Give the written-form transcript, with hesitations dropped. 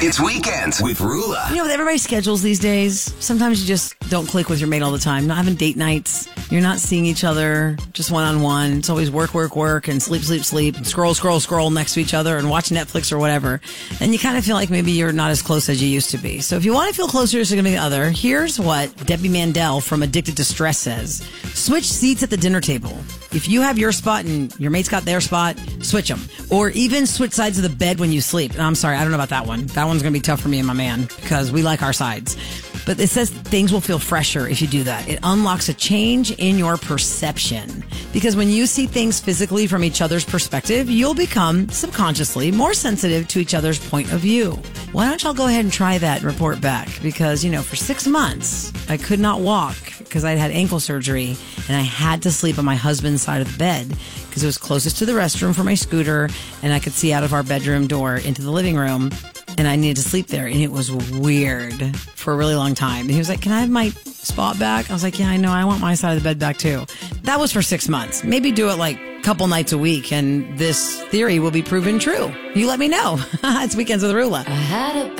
It's Weekends with Rula. You know, with everybody's schedules these days, sometimes you just don't click with your mate all the time. Not having date nights. You're not seeing each other just one-on-one. It's always work, and sleep, scroll next to each other and watch Netflix or whatever. And you kind of feel like maybe you're not as close as you used to be. So if you want to feel closer to your significant other, here's what Debbie Mandel from Addicted to Stress says. Switch seats at the dinner table. If you have your spot and your mate's got their spot, switch them. Or even switch sides of the bed when you sleep. And I'm sorry, I don't know about that one. That one's going to be tough for me and my man because we like our sides. But it says things will feel fresher if you do that. It unlocks a change in your perception. Because when you see things physically from each other's perspective, you'll become subconsciously more sensitive to each other's point of view. Why don't y'all go ahead and try that and report back? Because, for 6 months, I could not walk because I'd had ankle surgery and I had to sleep on my husband's side of the bed because it was closest to the restroom for my scooter and I could see out of our bedroom door into the living room. And I needed to sleep there. And it was weird for a really long time. And he was like, can I have my spot back? I was like, yeah, I know. I want my side of the bed back too. That was for 6 months. Maybe do it like a couple nights a week. And this theory will be proven true. You let me know. It's Weekends with Rula.